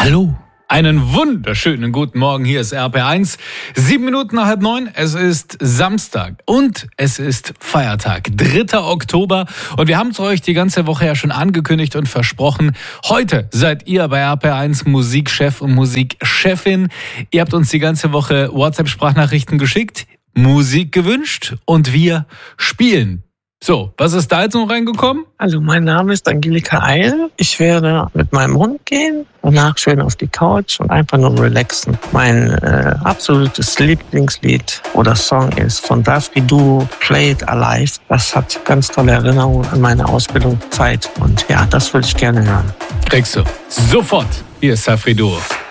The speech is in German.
Hallo, einen wunderschönen guten Morgen. Hier ist RP1, 7 Minuten nach 8:30. Es ist Samstag und es ist Feiertag, 3. Oktober. Und wir haben es euch die ganze Woche ja schon angekündigt und versprochen. Heute seid ihr bei RP1 Musikchef und Musikchefin. Ihr habt uns die ganze Woche WhatsApp-Sprachnachrichten geschickt, Musik gewünscht und wir spielen. So, was ist da jetzt noch reingekommen? Also mein Name ist Angelika Eil. Ich werde mit meinem Hund gehen, danach schön auf die Couch und einfach nur relaxen. Mein absolutes Lieblingslied oder Song ist von Safri Duo, Play It Alive. Das hat ganz tolle Erinnerungen an meine Ausbildungszeit und ja, das würde ich gerne hören. Kriegst du sofort. Hier ist Safri Duo.